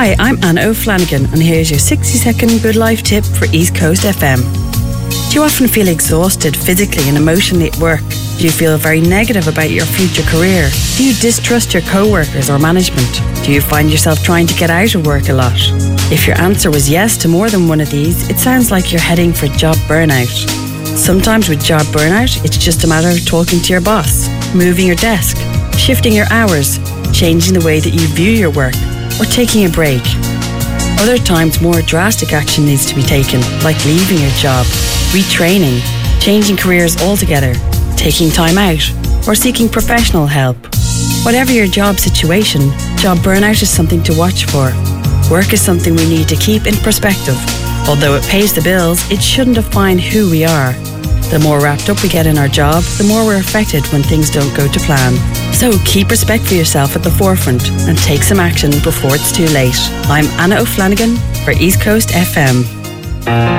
Hi, I'm Anna O'Flanagan, and here's your 60-second good life tip for East Coast FM. Do you often feel exhausted physically and emotionally at work? Do you feel very negative about your future career? Do you distrust your co-workers or management? Do you find yourself trying to get out of work a lot? If your answer was yes to more than one of these, it sounds like you're heading for job burnout. Sometimes with job burnout, it's just a matter of talking to your boss, moving your desk, shifting your hours, changing the way that you view your work, or taking a break. Other times, more drastic action needs to be taken, like leaving your job, retraining, changing careers altogether, taking time out, or seeking professional help. Whatever your job situation, job burnout is something to watch for. Work is something we need to keep in perspective. Although it pays the bills, it shouldn't define who we are. The more wrapped up we get in our job, the more we're affected when things don't go to plan. So keep respect for yourself at the forefront and take some action before it's too late. I'm Anna O'Flanagan for East Coast FM.